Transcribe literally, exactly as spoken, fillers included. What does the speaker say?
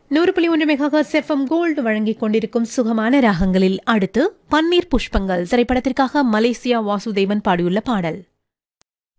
நூறு புள்ளி ஒன்று மெகாஹெர்ட்ஸ் எஃப்எம் கோல்டு வழங்கிக் கொண்டிருக்கும் சுகமான ராகங்களில் அடுத்து பன்னீர் புஷ்பங்கள் திரைப்படத்திற்காக மலேசியா வாசுதேவன் பாடியுள்ள பாடல்.